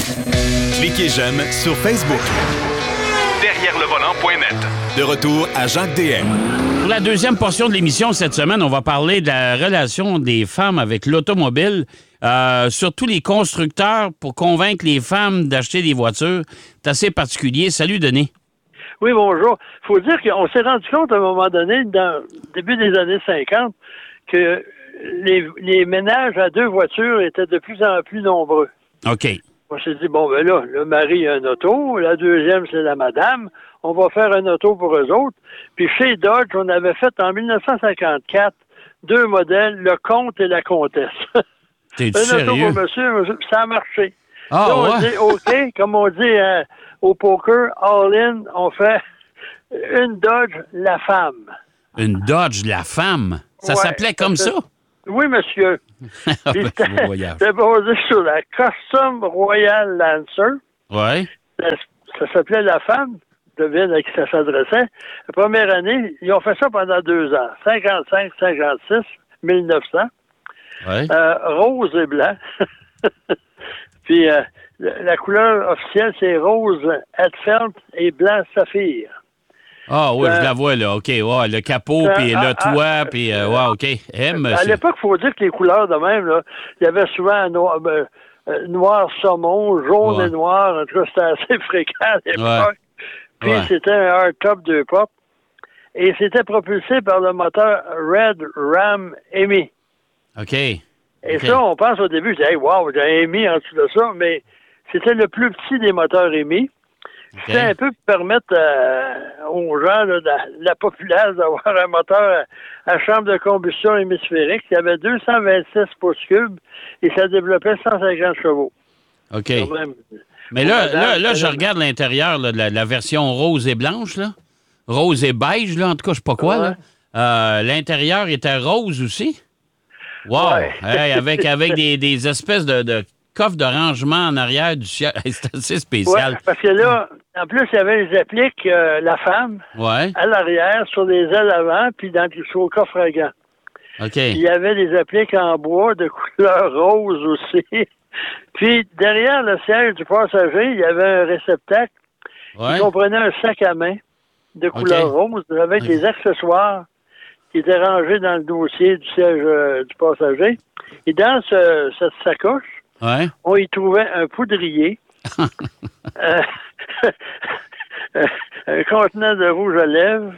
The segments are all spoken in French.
Cliquez j'aime sur Facebook. Derrière le volant.net. De retour à Jacques DM. Pour la deuxième portion de l'émission cette semaine, on va parler de la relation des femmes avec l'automobile, surtout les constructeurs pour convaincre les femmes d'acheter des voitures. C'est assez particulier. Salut, Denis. Oui, bonjour. Il faut dire qu'on s'est rendu compte à un moment donné, dans le début des années 50, que les ménages à 2 voitures étaient de plus en plus nombreux. OK. On s'est dit, bon, ben là, le mari a un auto, la deuxième, c'est la madame. On va faire un auto pour eux autres. Puis chez Dodge, on avait fait en 1954 2 modèles, le comte et la comtesse. T'es un sérieux? auto pour monsieur, ça a marché. Ah, là, on ouais? dit, OK, comme on dit au poker, all-in, on fait une Dodge, la femme. Une Dodge, la femme? Ça Ouais, s'appelait comme ça? Oui, monsieur. Ah, Puis ben, beau voyage. c'était basé sur la Custom Royal Lancer. Ouais. Ça s'appelait la femme. Devine à qui ça s'adressait. La première année, ils ont fait ça pendant 2 ans. 55, 56, 1900. Ouais. Rose et blanc. Puis la couleur officielle, c'est rose Hetfield et blanc saphir. Ah oui, je la vois, là. OK, ouais, le capot, puis le toit, puis ouais, OK. À l'époque, il faut dire que les couleurs de même, là, il y avait souvent noir saumon, jaune et noir. En tout cas, c'était assez fréquent à l'époque. Puis c'était un hardtop 2 portes. Et c'était propulsé par le moteur Red Ram Hemi. OK. Et ça, on pense au début, je disais, hey, wow, j'ai un Hemi en dessous de ça, mais c'était le plus petit des moteurs Hemi. C'était un peu pour permettre aux gens là, de la populace d'avoir un moteur à chambre de combustion hémisphérique. Il y avait 226 pouces cubes et ça développait 150 chevaux. OK. Mais là, je regarde l'intérieur là, de la version rose et blanche, là. Rose et beige, là, en tout cas, je sais pas quoi, là. L'intérieur était rose aussi. Wow! Ouais. Hey, avec des espèces de coffres de rangement en arrière du ciel. C'est assez spécial. Ouais, parce que là, en plus, il y avait les appliques, la femme, à l'arrière, sur les ailes avant, puis sur le coffre à gants. OK. Il y avait des appliques en bois de couleur rose aussi. Puis, derrière le siège du passager, il y avait un réceptacle qui comprenait un sac à main de couleur rose avec des accessoires qui étaient rangés dans le dossier du siège du passager. Et dans cette sacoche, on y trouvait un poudrier, un contenant de rouge à lèvres,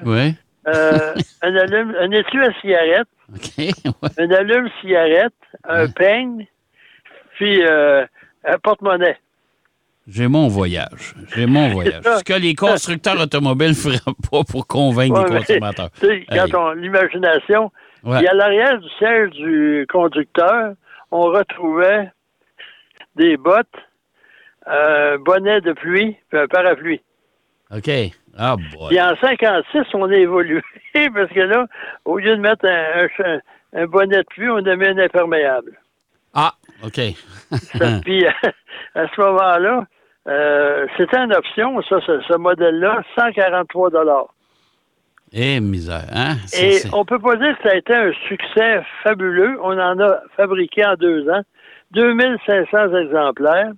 un étui à cigarette, un allume-cigarette, un peigne, puis un porte-monnaie. J'ai mon voyage. Ce que les constructeurs automobiles ne feraient pas pour convaincre les consommateurs. Quand l'imagination, et à l'arrière du siège du conducteur, on retrouvait des bottes, un bonnet de pluie, puis un parapluie. OK. Ah, boy. Puis en 56, on a évolué, parce que là, au lieu de mettre un bonnet de pluie, on a mis un imperméable. Ah, OK. Puis à ce moment-là, c'était une option, ça, ce modèle-là, 143 $. Eh, misère, hein? On peut pas dire que ça a été un succès fabuleux. On en a fabriqué en 2 ans 2500 exemplaires.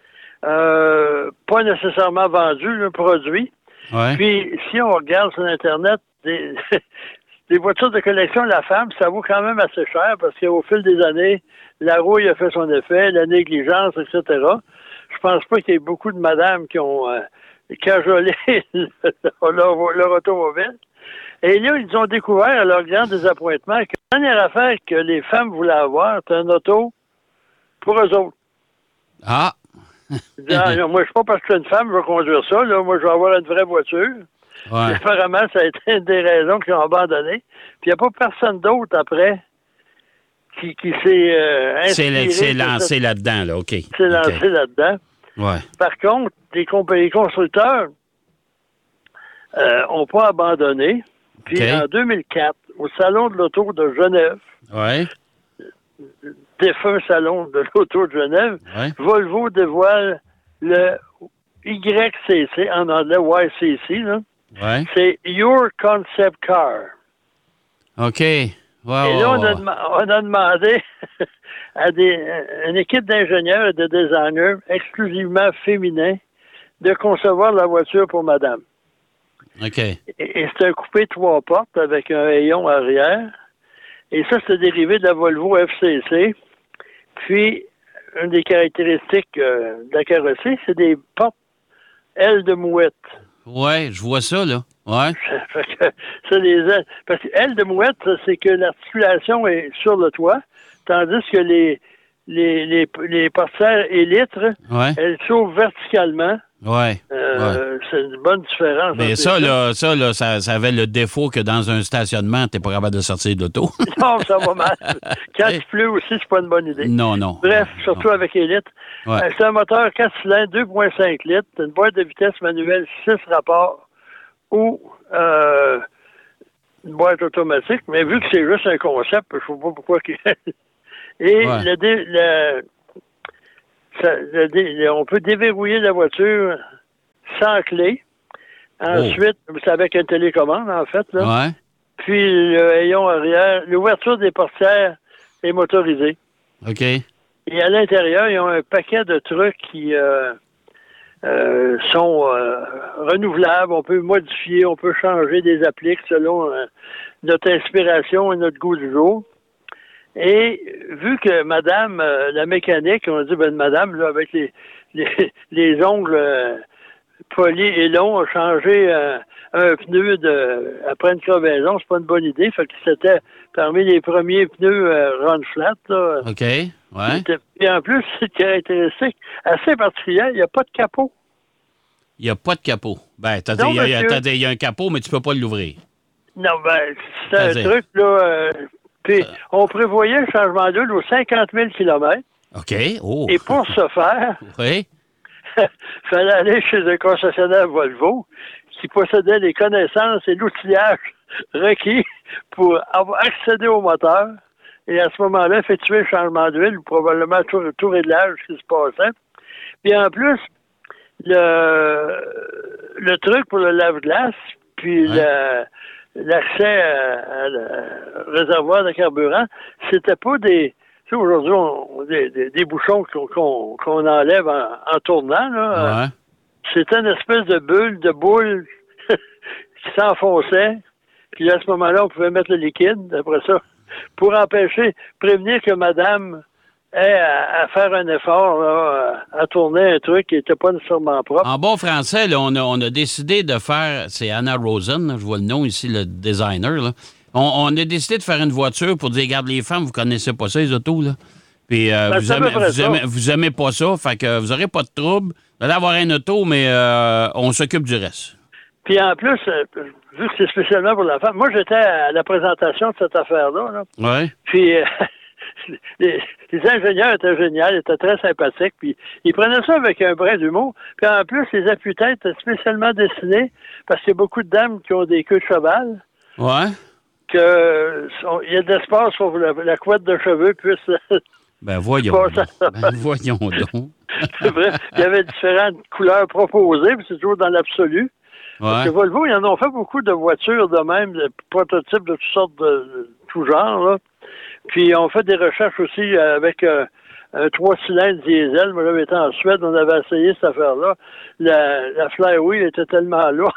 Pas nécessairement vendus, le produit. Puis, si on regarde sur Internet, des voitures de collection, la femme, ça vaut quand même assez cher parce qu'au fil des années, la rouille a fait son effet, la négligence, etc. Je pense pas qu'il y ait beaucoup de madames qui ont cajolé leur automobile. Et là, ils ont découvert, à leur grand désappointement, que la dernière affaire que les femmes voulaient avoir, c'était un auto pour eux autres. Ah! Non, moi, je suis pas parce que je suis une femme, je vais conduire ça. Là. Moi, je vais avoir une vraie voiture. Apparemment, ça a été une des raisons qu'ils ont abandonné. Puis il n'y a pas personne d'autre après qui s'est inspiré. C'est lancé là-dedans, là, OK. C'est lancé là-dedans. Par contre, les constructeurs n'ont pas abandonné. Puis en 2004, au Salon de l'Auto de Genève, défunt Salon de l'Auto de Genève, Volvo dévoile le YCC, en anglais YCC, là. C'est Your Concept Car. OK. là, on a demandé à une équipe d'ingénieurs et de designers exclusivement féminins de concevoir la voiture pour madame. OK. Et c'est un coupé 3 portes avec un hayon arrière. Et ça, c'est dérivé de la Volvo FCC. Puis, une des caractéristiques de la carrosserie, c'est des portes ailes de mouette. Oui, je vois ça, là. Ouais. Ça, les ailes. Parce que ailes de mouette, c'est que l'articulation est sur le toit, tandis que les portières élytres, elles s'ouvrent verticalement. Oui. C'est une bonne différence. Mais ça avait le défaut que dans un stationnement, tu n'es pas capable de sortir de l'auto. Non, ça va mal. Quand il pleut aussi, c'est pas une bonne idée. Non. Bref, surtout avec Elite. Ouais. C'est un moteur 4 cylindres, 2,5 litres, une boîte de vitesse manuelle 6 rapports ou une boîte automatique. Mais vu que c'est juste un concept, je ne sais pas pourquoi. Et on peut déverrouiller la voiture sans clé. Ensuite, c'est avec une télécommande, en fait. Là. Ouais. Puis le hayon arrière, l'ouverture des portières est motorisée. OK. Et à l'intérieur, ils ont un paquet de trucs qui sont renouvelables. On peut modifier, on peut changer des appliques selon notre inspiration et notre goût du jour. Et vu que madame, la mécanique, on dit, madame, là, avec les ongles polis et longs, a changé un pneu après une crevaison, c'est pas une bonne idée. Fait que c'était parmi les premiers pneus run flat, là. OK, ouais. Et en plus, c'est une caractéristique assez particulière, il n'y a pas de capot. Il n'y a pas de capot. Ben, il y a un capot, mais tu peux pas l'ouvrir. Non, c'est un truc, là... Puis, on prévoyait le changement d'huile aux 50 000 km. OK. Oh. Et pour ce faire, il fallait aller chez un concessionnaire Volvo qui possédait les connaissances et l'outillage requis pour accéder au moteur. Et à ce moment-là, effectuer le changement d'huile, probablement tout réglage qui se passait. Puis en plus, le truc pour le lave-glace, puis l'accès à réservoir de carburant, c'était pas des... Tu sais, aujourd'hui, des bouchons qu'on enlève en tournant, là. C'était une espèce de boule qui s'enfonçait. Puis à ce moment-là, on pouvait mettre le liquide, après ça, pour prévenir que madame ait à faire un effort, là, à tourner un truc qui n'était pas nécessairement propre. En bon français, là, on a décidé de faire, c'est Anna Rosen, là, je vois le nom ici, le designer, là. On a décidé de faire une voiture pour dire, regarde, les femmes, vous connaissez pas ça, les autos, là. Puis vous aimez pas ça, fait que vous aurez pas de trouble. Vous allez avoir un auto, mais on s'occupe du reste. Puis en plus, vu que c'est spécialement pour la femme, moi j'étais à la présentation de cette affaire-là. Là. Ouais. Puis les ingénieurs étaient géniaux, ils étaient très sympathiques, puis ils prenaient ça avec un brin d'humour. Puis en plus, les appuis-têtes étaient spécialement dessinés, parce qu'il y a beaucoup de dames qui ont des queues de cheval. Ouais. Il y a de l'espace pour que la couette de cheveux puisse... Ben voyons donc. C'est vrai. Il y avait différentes couleurs proposées, puis c'est toujours dans l'absolu. Ouais. Parce que Volvo, ils en ont fait beaucoup de voitures de même, de prototypes de toutes sortes de tout genre, là. Puis on fait des recherches aussi avec un 3 cylindres diesel. Moi, j'avais été en Suède, on avait essayé cette affaire-là. La flywheel était tellement lourde.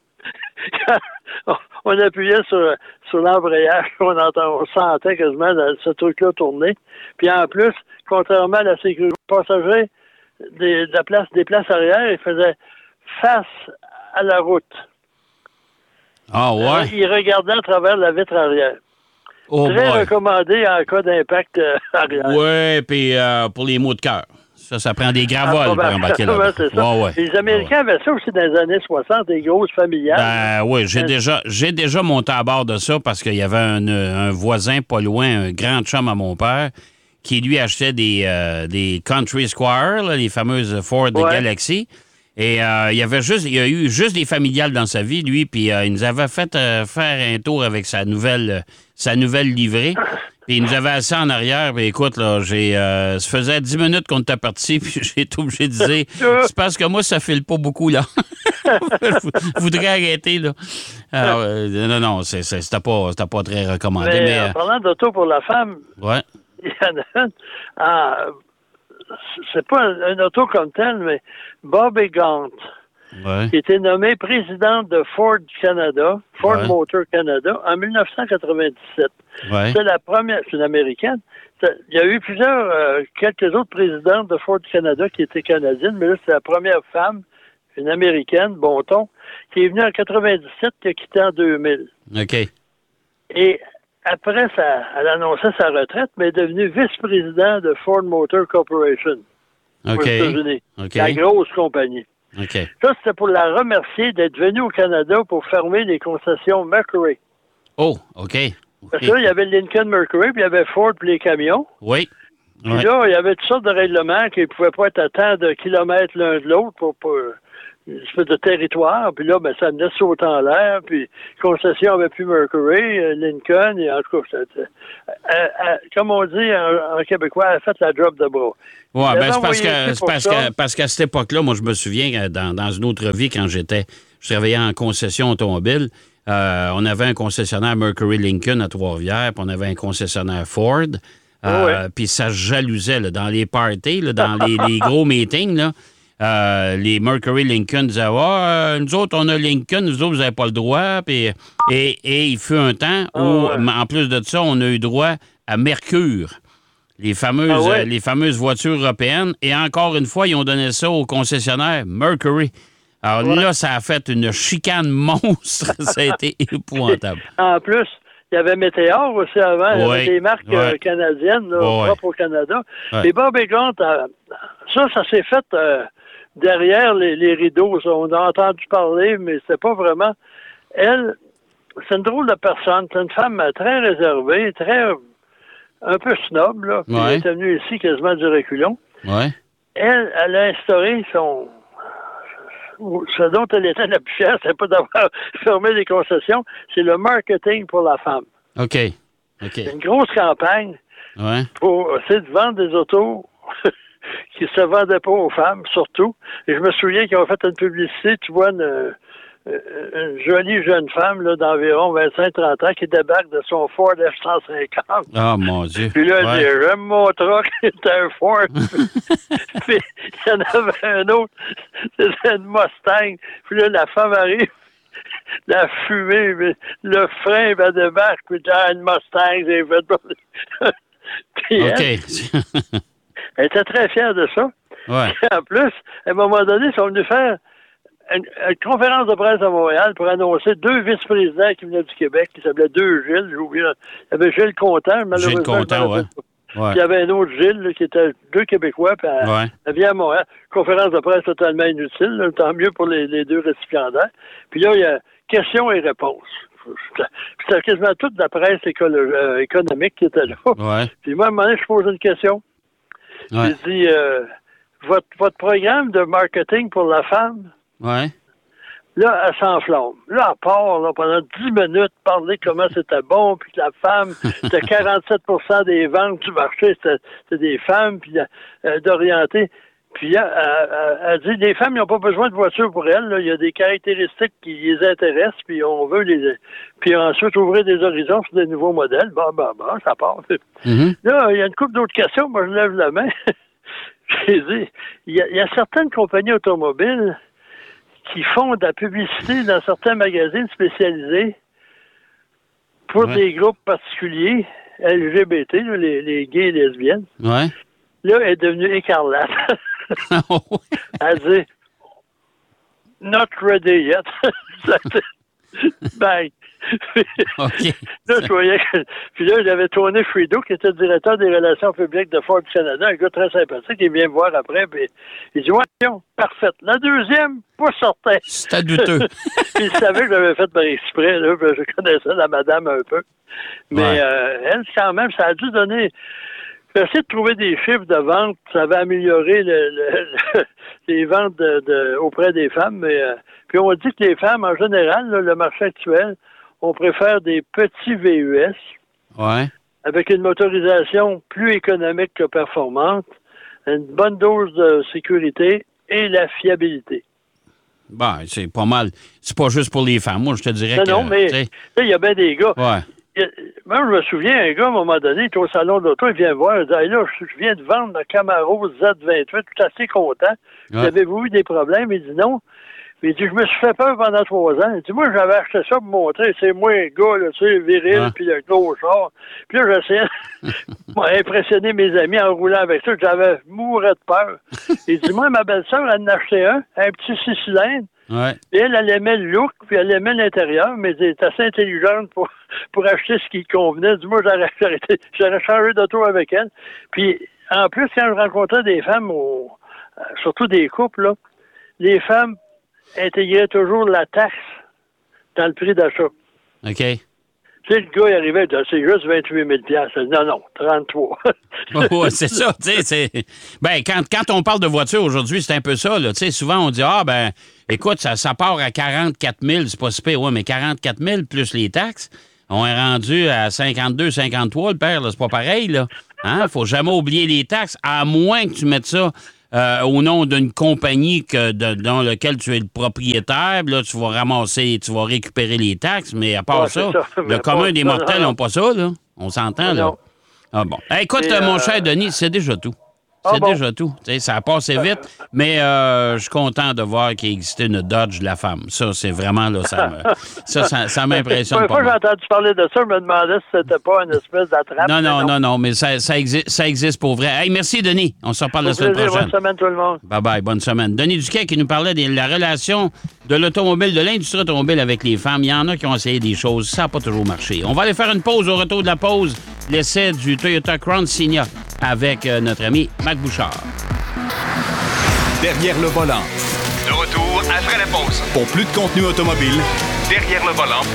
On appuyait sur l'embrayage, on sentait quasiment ce truc-là tourner. Puis en plus, contrairement à la sécurité passager, des places arrière, il faisait face à la route. Ah ouais? Alors, il regardait à travers la vitre arrière. Très recommandé en cas d'impact arrière. Oui, puis pour les maux de cœur. Ça prend des gravoles pour embarquer là. C'est ça. Ouais. Les Américains avaient ça aussi dans les années 60, des grosses familiales. Ben oui, j'ai déjà monté à bord de ça parce qu'il y avait un voisin pas loin, un grand chum à mon père, qui lui achetait des Country Squire, là, les fameuses Ford Galaxy. Et il y a eu juste des familiales dans sa vie, lui, puis il nous avait fait faire un tour avec sa nouvelle livrée. Puis il nous avait assis en arrière. Puis écoute, là, ça faisait 10 minutes qu'on était parti, puis j'ai été obligé de dire, c'est parce que moi, ça file pas beaucoup, là. Je voudrais arrêter, là. Alors, non, c'était pas très recommandé. Mais en parlant d'auto pour la femme, ouais. Il y en a une. C'est pas un auto comme tel, mais Bobby Gaunt, qui était nommé président de Ford Canada, Ford Motor Canada, en 1997. Ouais. C'est la première, c'est une américaine. Il y a eu quelques autres présidents de Ford Canada qui étaient canadiennes, mais là, c'est la première femme, une américaine, bon ton, qui est venue en 97, qui a quitté en 2000. OK. Et après, elle annonçait sa retraite, mais est devenue vice-président de Ford Motor Corporation aux États-Unis. La grosse compagnie. Ça, c'était pour la remercier d'être venue au Canada pour fermer les concessions Mercury. Oh, OK. Parce que là, il y avait Lincoln Mercury, puis il y avait Ford pour les camions. Oui. Puis là, il y avait toutes sortes de règlements qui ne pouvaient pas être à tant de kilomètres l'un de l'autre pour une espèce de territoire, puis là, ça venait sauter en l'air, puis concession avait plus Mercury, Lincoln, et en tout cas, comme on dit en québécois, elle a fait la job de bras. Oui, c'est parce qu'à cette époque-là, moi, je me souviens, dans une autre vie, quand je travaillais en concession automobile, on avait un concessionnaire Mercury Lincoln à Trois-Rivières, puis on avait un concessionnaire Ford, puis ça jalousait, là, dans les parties, là, dans les gros meetings, là. Les Mercury Lincoln disaient nous autres, on a Lincoln, nous autres, vous n'avez pas le droit. Puis, et il fut un temps où, en plus de ça, on a eu droit à Mercure, les fameuses voitures européennes. Et encore une fois, ils ont donné ça au concessionnaire Mercury. Alors là, ça a fait une chicane monstre. Ça a été épouvantable. En plus, il y avait Météor aussi avant. Il y avait des marques canadiennes, propres au Canada. Les Bobby Gaunt, ça s'est fait derrière les rideaux. Ça. On a entendu parler, mais c'était pas vraiment. Elle, c'est une drôle de personne. C'est une femme très réservée, un peu snob, là. Puis elle était venue ici quasiment du reculon. Elle a instauré ce dont elle était la plus fière, c'est pas d'avoir fermé les concessions, c'est le marketing pour la femme. OK. C'est une grosse campagne pour essayer de vendre des autos qui se vendaient pas aux femmes, surtout. Et je me souviens qu'ils ont fait une publicité, tu vois, une jolie jeune femme là, d'environ 25-30 ans qui débarque de son Ford F-150. Ah, mon Dieu. Puis là, elle dit, j'aime mon truck, c'est un Ford. Puis il y en avait un autre, c'était une Mustang. Puis là, la femme arrive, la fumée, le frein, elle débarque, puis une Mustang, j'ai fait... Puis elle était très fière de ça. Et en plus, à un moment donné, ils sont venus faire une conférence de presse à Montréal pour annoncer 2 vice-présidents qui venaient du Québec, qui s'appelaient 2 Gilles. J'ai oublié. Il y avait Gilles Contant, malheureusement. Gilles Contant, Puis il y avait un autre Gilles là, qui était 2 Québécois, puis elle vient à Montréal. Conférence de presse totalement inutile, là, tant mieux pour les 2 récipiendaires. Puis là, il y a questions et réponses. C'était quasiment toute la presse économique qui était là. Puis moi, à un moment donné, je pose une question. J'ai dit, votre programme de marketing pour la femme, là, elle s'enflamme. Là, elle part là, pendant 10 minutes parler comment c'était bon, puis que la femme, c'était 47 % des ventes du marché, c'était des femmes, puis d'orienter. Puis elle dit, les femmes, ils n'ont pas besoin de voiture pour elles. Là. Il y a des caractéristiques qui les intéressent, puis on veut puis ensuite ouvrir des horizons sur des nouveaux modèles. Bon, ça part. Là, il y a une couple d'autres questions. Moi, je lève la main. J'ai dit, il y a certaines compagnies automobiles qui font de la publicité dans certains magazines spécialisés pour des groupes particuliers, LGBT, là, les gays et lesbiennes. Là, elle est devenue écarlate. Elle dit « Not ready yet ». Bang. Là, je voyais que... Puis là, j'avais tourné Frido, qui était directeur des relations publiques de Ford Canada, un gars très sympathique, il vient me voir après, puis il dit « Ouais, parfaite. La deuxième, pas certain. » C'était douteux. Puis il savait que j'avais fait par exprès, là, puis je connaissais la madame un peu. Mais elle, quand même, ça a dû donner... J'ai essayé de trouver des chiffres de vente, ça va améliorer les ventes auprès des femmes, mais puis on dit que les femmes, en général, là, le marché actuel, on préfère des petits VUS. avec une motorisation plus économique que performante, une bonne dose de sécurité et la fiabilité. Ben, c'est pas mal. C'est pas juste pour les femmes. Moi, je te dirais que... Non, mais il y a bien des gars. Ouais. Moi, je me souviens, un gars, à un moment donné, il était au salon d'auto, il vient me voir, il dit, hey, là, je viens de vendre le Camaro Z28, tout assez content. Ouais. Avez-vous eu des problèmes? Il dit non. Il dit, je me suis fait peur pendant 3 ans. Il dit, moi, j'avais acheté ça pour montrer, c'est moi, un gars, là, tu sais, viril, puis le gros char. Puis là, j'essayais d'impressionner mes amis en roulant avec ça, j'avais mouru de peur. Il dit, moi, ma belle-sœur, elle en a acheté un petit 6 cylindres. Ouais. Et elle aimait le look, puis elle aimait l'intérieur, mais elle était assez intelligente pour acheter ce qui lui convenait. Du moins, j'aurais changé d'auto avec elle. Puis, en plus, quand je rencontrais des femmes, surtout des couples, là, les femmes intégraient toujours la taxe dans le prix d'achat. OK. Tu sais, le gars, il arrivait, c'est juste 28 000 Non, 33. Oui, c'est ça. Tu sais, ben, quand on parle de voiture aujourd'hui, c'est un peu ça. Là. Tu sais, souvent, on dit, écoute, ça part à 44 000, c'est pas si pire. Oui, mais 44 000 plus les taxes, on est rendu à 52, 53, le père, là, c'est pas pareil, là. Hein? Faut jamais oublier les taxes, à moins que tu mettes ça au nom d'une compagnie dans laquelle tu es le propriétaire. Là, tu vas ramasser, tu vas récupérer les taxes, mais à part ça, le commun des mortels n'ont pas ça, là. On s'entend, là. Ah bon. Hey, écoute, mon cher Denis, c'est déjà tout. C'est déjà tout. T'sais, ça a passé vite, mais je suis content de voir qu'il existait une Dodge de la femme. Ça, c'est vraiment, là, ça m'impressionne pas. J'ai entendu parler de ça, je me demandais si c'était pas une espèce d'attrape. Non, mais ça existe pour vrai. Hey, merci, Denis. On se reparle la semaine prochaine. Bonne semaine, tout le monde. Bye-bye, bonne semaine. Denis Duquet qui nous parlait de la relation de l'automobile, de l'industrie automobile avec les femmes. Il y en a qui ont essayé des choses. Ça n'a pas toujours marché. On va aller faire une pause. Au retour de la pause, l'essai du Toyota Crown Signa avec notre ami Mac Bouchard. Derrière le volant. De retour après la pause. Pour plus de contenu automobile, Derrière le volant.